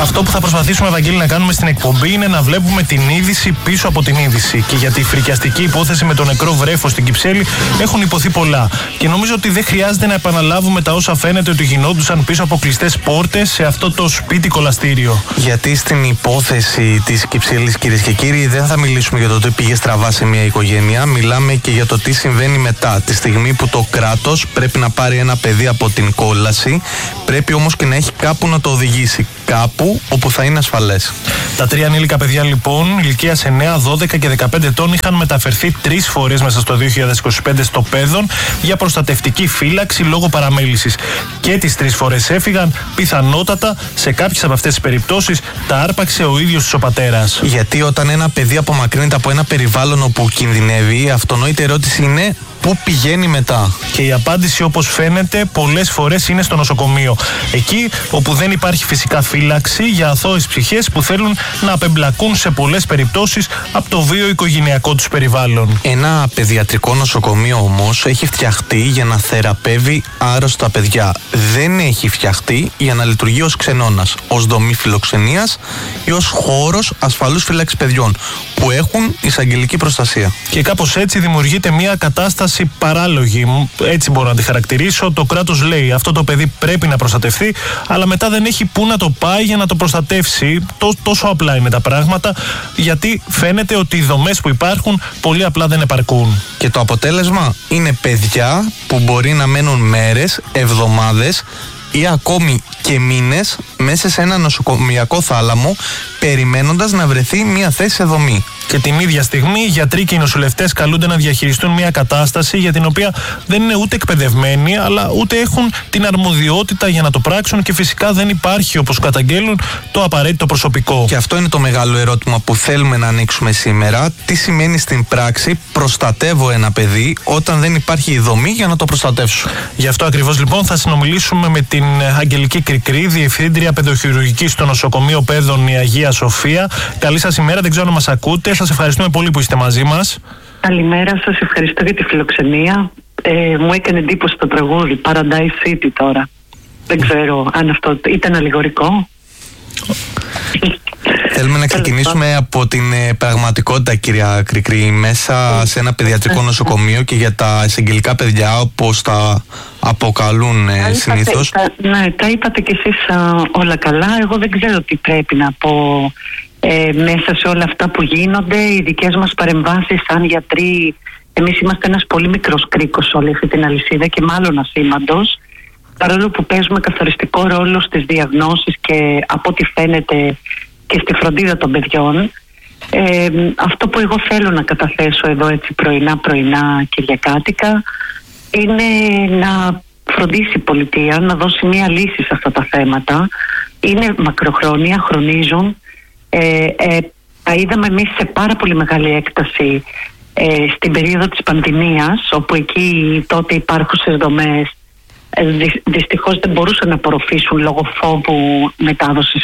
Αυτό που θα προσπαθήσουμε, Ευαγγέλη, να κάνουμε στην εκπομπή είναι να βλέπουμε την είδηση πίσω από την είδηση. Και για τη φρικιαστική υπόθεση με τον νεκρό βρέφο στην Κυψέλη έχουν υποθεί πολλά. Και νομίζω ότι δεν χρειάζεται να επαναλάβουμε τα όσα φαίνεται ότι γινόντουσαν πίσω από κλειστές πόρτες σε αυτό το σπίτι κολαστήριο. Γιατί στην υπόθεση της Κυψέλης, κυρίες και κύριοι, δεν θα μιλήσουμε για το τι πήγε στραβά σε μια οικογένεια. Μιλάμε και για το τι συμβαίνει μετά. Τη στιγμή που το κράτος πρέπει να πάρει ένα παιδί από την κόλαση, πρέπει όμως και να έχει κάπου να το οδηγήσει. Κάπου όπου θα είναι ασφαλές. Τα 3 ανήλικα παιδιά, λοιπόν, ηλικίας 9, 12 και 15 ετών, είχαν μεταφερθεί 3 φορές μέσα στο 2025 στο Πέδον για προστατευτική φύλαξη λόγω παραμέλησης. Και τις 3 φορές έφυγαν. Πιθανότατα σε κάποιες από αυτές τις περιπτώσεις τα άρπαξε ο ίδιος ο πατέρας. Γιατί όταν ένα παιδί απομακρύνεται από ένα περιβάλλον όπου κινδυνεύει, η αυτονόητη ερώτηση είναι: πού πηγαίνει μετά? Και η απάντηση, όπως φαίνεται, πολλές φορές είναι στο νοσοκομείο. Εκεί όπου δεν υπάρχει φυσικά φύλαξη για αθώες ψυχές που θέλουν να απεμπλακούν σε πολλές περιπτώσεις από το βίο οικογενειακό τους περιβάλλον. Ένα παιδιατρικό νοσοκομείο όμως έχει φτιαχτεί για να θεραπεύει άρρωστα παιδιά. Δεν έχει φτιαχτεί για να λειτουργεί ως ξενώνας, ως δομή φιλοξενίας ή ως χώρος ασφαλούς φύλαξης παιδιών που έχουν εισαγγελική προστασία. Και κάπως έτσι δημιουργείται μια κατάσταση παράλογη. Έτσι μπορώ να τη χαρακτηρίσω. Το κράτος λέει: αυτό το παιδί πρέπει να προστατευτεί, αλλά μετά δεν έχει πού να το πάει για να το προστατεύσει. Τόσο απλά είναι τα πράγματα, γιατί φαίνεται ότι οι δομές που υπάρχουν πολύ απλά δεν επαρκούν. Και το αποτέλεσμα είναι παιδιά που μπορεί να μένουν μέρες, εβδομάδες ή ακόμη και μήνες μέσα σε ένα νοσοκομιακό θάλαμο, περιμένοντας να βρεθεί μια θέση σε δομή. Και την ίδια στιγμή οι γιατροί και οι νοσηλευτές καλούνται να διαχειριστούν μια κατάσταση για την οποία δεν είναι ούτε εκπαιδευμένοι, αλλά ούτε έχουν την αρμοδιότητα για να το πράξουν και φυσικά δεν υπάρχει, όπως καταγγέλουν, το απαραίτητο προσωπικό. Και αυτό είναι το μεγάλο ερώτημα που θέλουμε να ανοίξουμε σήμερα. Τι σημαίνει στην πράξη προστατεύω ένα παιδί όταν δεν υπάρχει η δομή για να το προστατεύσω? Γι' αυτό ακριβώς, λοιπόν, θα συνομιλήσουμε με την Αγγελική Κρικρή, Διευθύντρια Παιδοχειρουργικής στο νοσοκομείο Πέδων η Αγία Σοφία. Καλή σας ημέρα, δεν ξέρω αν μας ακούτε. Σας ευχαριστούμε πολύ που είστε μαζί μας. Καλημέρα σας, ευχαριστώ για τη φιλοξενία. Μου έκανε εντύπωση το τραγούδι Paradise City τώρα. Δεν ξέρω αν αυτό ήταν αλληγορικό. Θέλουμε να ξεκινήσουμε από την πραγματικότητα, κυρία Κρικρή, μέσα σε ένα παιδιατρικό νοσοκομείο και για τα εισαγγελικά παιδιά, όπως τα αποκαλούν συνήθως. Ναι, τα είπατε κι εσείς όλα καλά. Εγώ δεν ξέρω τι πρέπει να πω μέσα σε όλα αυτά που γίνονται. Οι δικές μας παρεμβάσεις σαν γιατροί, εμείς είμαστε ένας πολύ μικρός κρίκος σε όλη αυτή την αλυσίδα και μάλλον ασήμαντος, παρόλο που παίζουμε καθοριστικό ρόλο στις διαγνώσεις και από ό,τι φαίνεται και στη φροντίδα των παιδιών. Αυτό που εγώ θέλω να καταθέσω εδώ έτσι πρωινά κυριακάτικα είναι να φροντίσει η πολιτεία να δώσει μια λύση σε αυτά τα θέματα. Είναι μακροχρόνια, χρονίζουν. Τα είδαμε εμείς σε πάρα πολύ μεγάλη έκταση στην περίοδο της πανδημίας, όπου εκεί τότε υπάρχουσες δομές δυστυχώς δεν μπορούσαν να απορροφήσουν λόγω φόβου μετάδοσης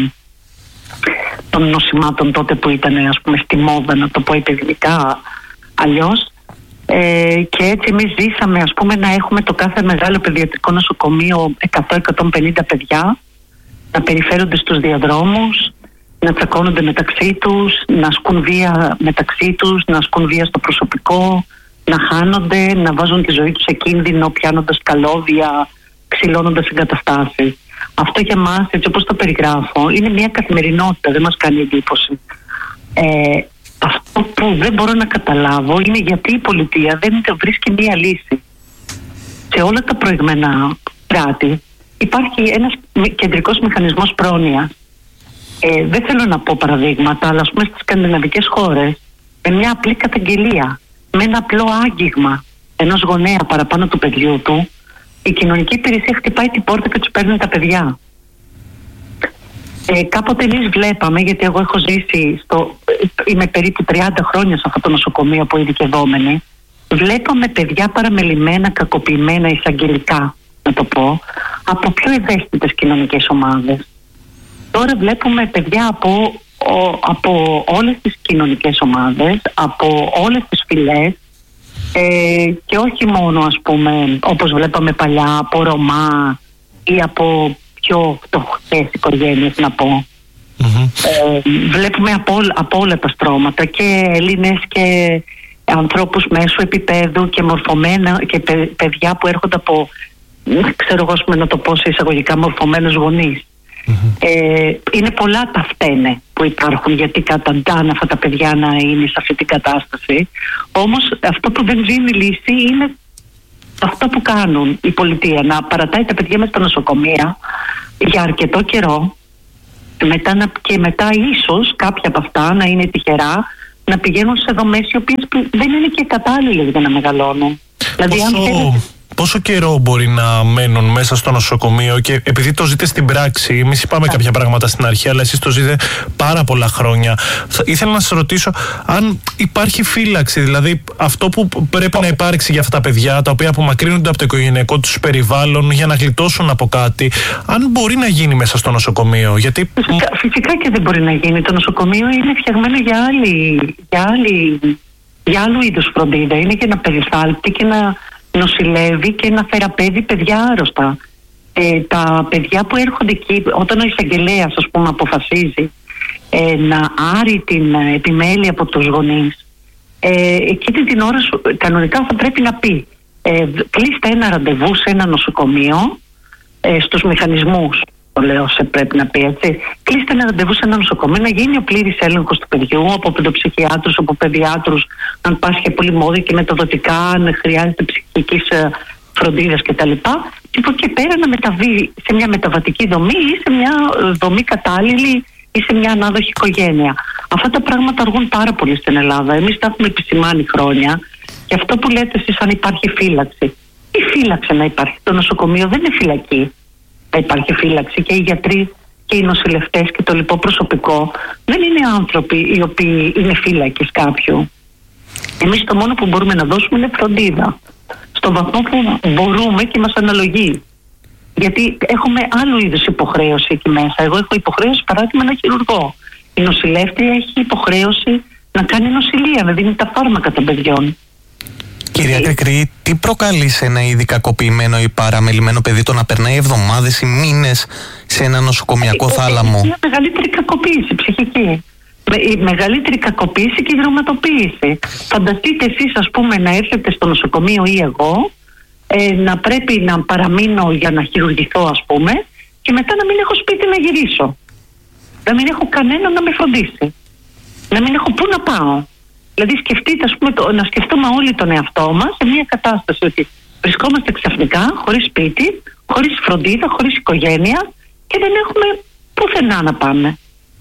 των νοσημάτων τότε που ήταν, ας πούμε, στη μόδα, να το πω επιδημικά αλλιώς. Και έτσι εμείς ζήσαμε, ας πούμε, να έχουμε το κάθε μεγάλο παιδιατρικό νοσοκομείο 100-150 παιδιά να περιφέρονται στους διαδρόμους, να τσακώνονται μεταξύ τους, να ασκούν βία μεταξύ τους, να ασκούν βία στο προσωπικό, να χάνονται, να βάζουν τη ζωή τους σε κίνδυνο πιάνοντας καλώδια, ξυλώνοντας εγκαταστάσεις. Αυτό για μας, έτσι όπως το περιγράφω, είναι μια καθημερινότητα, δεν μας κάνει εντύπωση. Αυτό που δεν μπορώ να καταλάβω είναι γιατί η πολιτεία δεν βρίσκει μια λύση. Σε όλα τα προηγμένα κράτη υπάρχει ένας κεντρικός μηχανισμός πρόνοιας. Δεν θέλω να πω παραδείγματα, αλλά ας πούμε στις σκανδιναβικές χώρες, με μια απλή καταγγελία, με ένα απλό άγγιγμα ενός γονέα παραπάνω του παιδιού του, η κοινωνική υπηρεσία χτυπάει την πόρτα και τους παίρνει τα παιδιά. Κάποτε εμείς βλέπαμε, γιατί εγώ έχω ζήσει είμαι περίπου 30 χρόνια σε αυτό το νοσοκομείο που ειδικευόμενοι, βλέπαμε παιδιά παραμελημένα, κακοποιημένα, εισαγγελικά, να το πω, από πιο ευαίσθητες κοινωνικές ομάδες. Τώρα βλέπουμε παιδιά από όλες τις κοινωνικές ομάδες, από όλες τις φυλές, και όχι μόνο, ας πούμε, όπως βλέπαμε παλιά, από Ρωμά ή από πιο φτωχές οικογένειες, να πω. Βλέπουμε από όλα τα στρώματα, και Έλληνες και ανθρώπους μέσου επίπεδου και μορφωμένα, και παιδιά που έρχονται από, ξέρω εγώ να το πω σε εισαγωγικά, μορφωμένους γονείς. Είναι πολλά τα φταίνε που υπάρχουν γιατί καταντάνε αυτά τα παιδιά να είναι σε αυτή την κατάσταση. Όμως αυτό που δεν δίνει λύση είναι αυτό που κάνουν η πολιτεία, να παρατάει τα παιδιά μέσα στα νοσοκομεία για αρκετό καιρό, και μετά ίσως κάποια από αυτά να είναι τυχερά να πηγαίνουν σε δομές οι οποίες δεν είναι και κατάλληλες για να μεγαλώνουν. Δηλαδή, Πόσο καιρό μπορεί να μένουν μέσα στο νοσοκομείο? Και επειδή το ζείτε στην πράξη, εμείς είπαμε κάποια πράγματα στην αρχή, αλλά εσείς το ζείτε πάρα πολλά χρόνια. Ήθελα να σας ρωτήσω αν υπάρχει φύλαξη, δηλαδή αυτό που πρέπει να υπάρξει για αυτά τα παιδιά, τα οποία απομακρύνονται από το οικογενειακό τους περιβάλλον για να γλιτώσουν από κάτι, αν μπορεί να γίνει μέσα στο νοσοκομείο. Γιατί... Φυσικά και δεν μπορεί να γίνει. Το νοσοκομείο είναι φτιαγμένο για άλλου είδους φροντίδα. Είναι για να περιθάλπτει και να νοσηλεύει και να θεραπεύει παιδιά άρρωστα. Τα παιδιά που έρχονται εκεί, όταν ο εισαγγελέας, ας πούμε, αποφασίζει να άρει την επιμέλεια από τους γονείς, εκείνη την ώρα κανονικά θα πρέπει να πει κλείστε ένα ραντεβού σε ένα νοσοκομείο, στους μηχανισμούς, το λέω, πρέπει να πει έτσι. Κλείστε ένα ραντεβού σε ένα νοσοκομείο, να γίνει ο πλήρης έλεγχος του παιδιού από παιδοψυχιάτρους, από παιδιάτρους, αν πάσχει από λοιμώδη και μεταδοτικά, αν χρειάζεται ψυχικής φροντίδας κτλ. Και από εκεί πέρα να μεταβεί σε μια μεταβατική δομή ή σε μια δομή κατάλληλη ή σε μια ανάδοχη οικογένεια. Αυτά τα πράγματα αργούν πάρα πολύ στην Ελλάδα. Εμείς τα έχουμε επισημάνει χρόνια. Και αυτό που λέτε εσείς, αν υπάρχει φύλαξη. Τι φύλαξη να υπάρχει? Το νοσοκομείο δεν είναι φυλακή. Υπάρχει φύλαξη, και οι γιατροί και οι νοσηλευτές και το λοιπό προσωπικό δεν είναι άνθρωποι οι οποίοι είναι φύλακες κάποιου. Εμείς το μόνο που μπορούμε να δώσουμε είναι φροντίδα, στον βαθμό που μπορούμε και μας αναλογεί. Γιατί έχουμε άλλου είδους υποχρέωση εκεί μέσα. Εγώ έχω υποχρέωση, παράδειγμα, ένα χειρουργό. Η νοσηλεύτρια έχει υποχρέωση να κάνει νοσηλεία, να δίνει τα φάρμακα των παιδιών. Κυρία Κρικρή, τι προκαλεί σε ένα ήδη κακοποιημένο ή παραμελημένο παιδί το να περνάει εβδομάδες ή μήνες σε ένα νοσοκομιακό θάλαμο? Είναι η μεγαλύτερη κακοποίηση ψυχική. Η μεγαλύτερη κακοποίηση και η δραματοποίηση. Φανταστείτε εσείς, ας πούμε, να έρθετε στο νοσοκομείο ή εγώ, να πρέπει να παραμείνω για να χειρουργηθώ, ας πούμε, και μετά να μην έχω σπίτι να γυρίσω. Να μην έχω κανένα να με φροντίσει. Να μην έχω πού να πάω. Δηλαδή σκεφτείτε, ας πούμε, να σκεφτούμε όλοι τον εαυτό μας σε μια κατάσταση ότι βρισκόμαστε ξαφνικά χωρίς σπίτι, χωρίς φροντίδα, χωρίς οικογένεια και δεν έχουμε πουθενά να πάμε.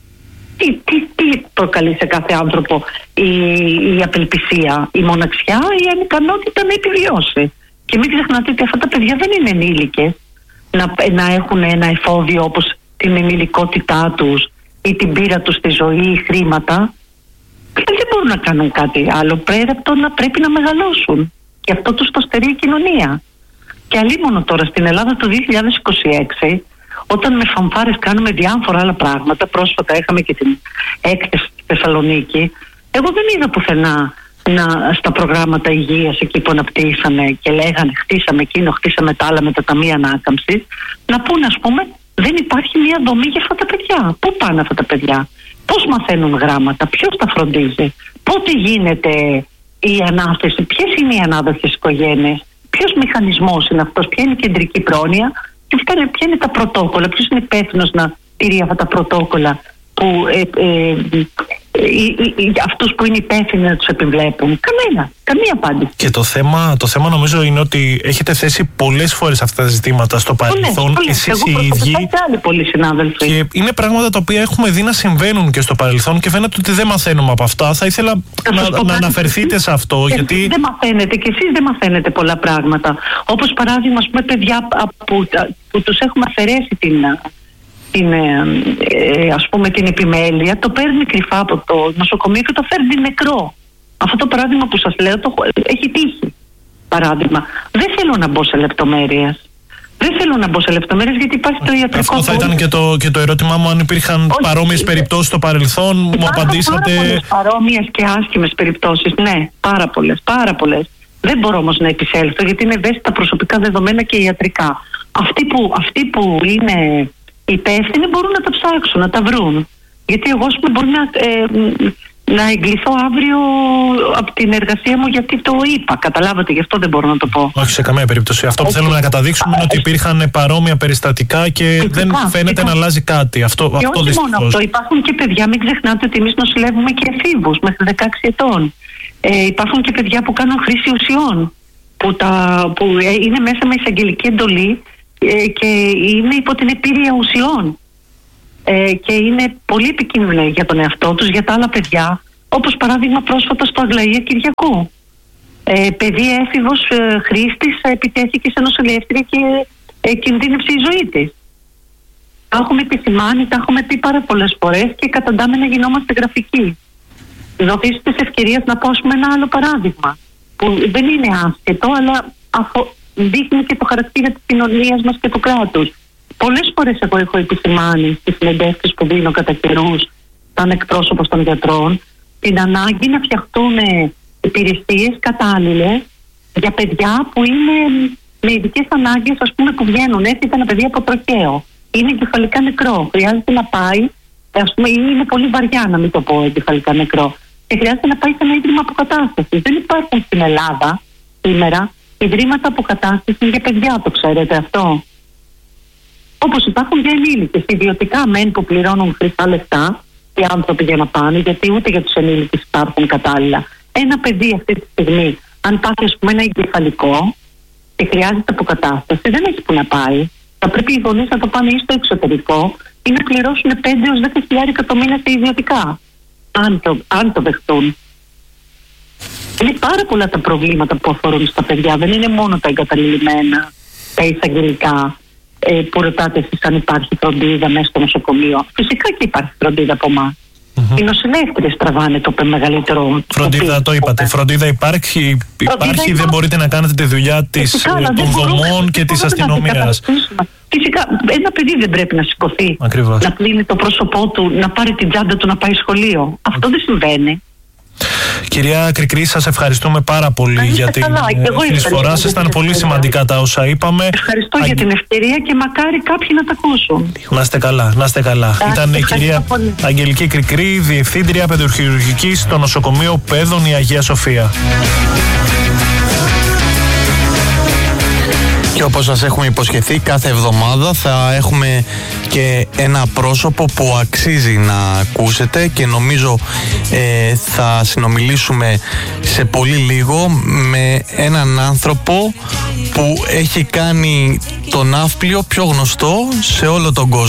Τι προκαλεί σε κάθε άνθρωπο η απελπισία, η μοναξιά, η ανικανότητα να επιβιώσει? Και μην ξεχνάτε ότι αυτά τα παιδιά δεν είναι ενήλικες να έχουν ένα εφόδιο όπως την ενηλικότητά τους ή την πείρα τους στη ζωή ή χρήματα. Δεν μπορούν να κάνουν κάτι άλλο πέρα από το να πρέπει να μεγαλώσουν. Και αυτό τους το στερεί η κοινωνία. Και αλίμονο τώρα στην Ελλάδα το 2026, όταν με φανφάρες κάνουμε διάφορα άλλα πράγματα, πρόσφατα είχαμε και την έκθεση στη Θεσσαλονίκη, εγώ δεν είδα πουθενά στα προγράμματα υγείας εκεί που αναπτύσσαμε και λέγανε χτίσαμε εκείνο, χτίσαμε τα άλλα με τα ταμεία ανάκαμψης, να πούνε, ας πούμε, δεν υπάρχει μια δομή για αυτά τα παιδιά. Πού πάνε αυτά τα παιδιά? Πώς μαθαίνουν γράμματα? Ποιος τα φροντίζει? Πότε γίνεται η ανάθεση? Ποιες είναι οι ανάδοχες οικογένειες? Ποιος μηχανισμός είναι αυτός? Ποια είναι η κεντρική πρόνοια? Και ποια είναι τα πρωτόκολλα? Ποιος είναι υπεύθυνος να τηρεί αυτά τα πρωτόκολλα που αυτούς που είναι υπεύθυνοι να τους επιβλέπουν? Καμία απάντηση. Και το θέμα νομίζω είναι ότι έχετε θέσει πολλές φορές αυτά τα ζητήματα στο παρελθόν. Εσείς οι ίδιοι. Και άλλοι πολλοί συνάδελφοι. Και είναι πράγματα τα οποία έχουμε δει να συμβαίνουν και στο παρελθόν και φαίνεται ότι δεν μαθαίνουμε από αυτά. Θα ήθελα να αναφερθείτε σε αυτό. Γιατί δεν μαθαίνετε, και εσείς δεν μαθαίνετε πολλά πράγματα. Όπως παράδειγμα, ας πούμε, παιδιά που τους έχουμε αφαιρέσει την επιμέλεια, το παίρνει κρυφά από το νοσοκομείο και το φέρνει νεκρό. Αυτό το παράδειγμα που σας λέω έχει τύχει. Παράδειγμα. Δεν θέλω να μπω σε λεπτομέρειες. Γιατί υπάρχει το ιατρικό. Αυτό θα ήταν και το ερώτημά μου, αν υπήρχαν παρόμοιες περιπτώσεις στο παρελθόν. Μου απαντήσατε. Παρόμοιες και άσχημες περιπτώσεις. Ναι, πάρα πολλές. Δεν μπορώ όμως να επισέλθω, γιατί είναι ευαίσθητα προσωπικά δεδομένα και ιατρικά. Αυτοί που είναι υπεύθυνοι μπορούν να τα ψάξουν, να τα βρουν. Γιατί εγώ μπορεί να εγκληθώ αύριο από την εργασία μου γιατί το είπα. Καταλάβατε, γι' αυτό δεν μπορώ να το πω. Όχι σε καμία περίπτωση. Αυτό που θέλουμε να καταδείξουμε είναι ότι υπήρχαν παρόμοια περιστατικά και δεν φαίνεται να αλλάζει κάτι. Και όχι μόνο αυτό. Υπάρχουν και παιδιά, μην ξεχνάτε ότι εμείς νοσηλεύουμε και εφήβους μέχρι 16 ετών. Υπάρχουν και παιδιά που κάνουν χρήση ουσιών, που είναι μέσα με εισαγγελική εντολή και είναι υπό την επίρρεια ουσιών. Και είναι πολύ επικίνδυνοι για τον εαυτό τους, για τα άλλα παιδιά, όπως παράδειγμα πρόσφατα στο Αγλαία Κυριακού. Παιδί έφηβος χρήστης επιτέθηκε σε νοσηλεύτρια και κινδύνευσε η ζωή της. Τα έχουμε επισημάνει, τα έχουμε πει πάρα πολλές φορές και καταντάμε να γινόμαστε γραφικοί. Δοθείς της ευκαιρίας να πω ένα άλλο παράδειγμα, που δεν είναι άσχετο, αλλά δείχνει και το χαρακτήρα της κοινωνίας μας και του κράτους. Πολλές φορές εγώ έχω επισημάνει στις συνεντεύξεις που δίνω κατά καιρούς σαν εκπρόσωπος των γιατρών την ανάγκη να φτιαχτούν υπηρεσίες κατάλληλες για παιδιά που είναι με ειδικές ανάγκες, ας πούμε, που βγαίνουν. Έτσι ήταν ένα παιδί από τροχαίο. Είναι εγκεφαλικά νεκρό. Χρειάζεται να πάει, ας πούμε, είναι πολύ βαριά να μην το πω εγκεφαλικά νεκρό. Και χρειάζεται να πάει σε ένα ίδρυμα αποκατάστασης. Δεν υπάρχουν στην Ελλάδα σήμερα ιδρύματα αποκατάστασης για παιδιά, το ξέρετε αυτό. Όπως υπάρχουν για ενήλικες, ιδιωτικά μεν που πληρώνουν χρυσά λεφτά οι άνθρωποι για να πάνε, γιατί ούτε για τους ενήλικες υπάρχουν κατάλληλα. Ένα παιδί αυτή τη στιγμή, αν πάθει ας πούμε ένα εγκεφαλικό και χρειάζεται αποκατάσταση, δεν έχει που να πάει. Θα πρέπει οι γονείς να το πάνε ή στο εξωτερικό ή να πληρώσουν 5 έως 10.000 το μήνα σε ιδιωτικά, αν το δεχτούν. Είναι πάρα πολλά τα προβλήματα που αφορούν στα παιδιά, δεν είναι μόνο τα εγκαταλειμμένα, τα εισαγγελικά. Που ρωτάτε εσείς αν υπάρχει φροντίδα μέσα στο νοσοκομείο. Φυσικά και υπάρχει φροντίδα από εμάς. Οι νοσηλεύτριες τραβάνε το μεγαλύτερο. Φροντίδα, το είπατε. Φροντίδα υπάρχει, δεν μπορείτε να κάνετε τη δουλειά των δομών και της αστυνομίας. Φυσικά, ένα παιδί δεν πρέπει να σηκωθεί, να πλύνει το πρόσωπό του, να πάρει την τσάντα του να πάει σχολείο. Αυτό δεν συμβαίνει. Κυρία Κρικρή, σας ευχαριστούμε πάρα πολύ για την συνεισφορά σας. Ήταν πολύ σημαντικά τα όσα είπαμε. Ευχαριστώ για την ευκαιρία και μακάρι κάποιοι να τα ακούσουν. Να είστε καλά, να είστε καλά. Ήταν η κυρία Αγγελική Κρικρή, Διευθύντρια Παιδοχειρουργικής στο νοσοκομείο Παιδών η Αγία Σοφία. Και όπως σας έχουμε υποσχεθεί, κάθε εβδομάδα θα έχουμε και ένα πρόσωπο που αξίζει να ακούσετε και νομίζω θα συνομιλήσουμε σε πολύ λίγο με έναν άνθρωπο που έχει κάνει το ναύπλιο πιο γνωστό σε όλο τον κόσμο.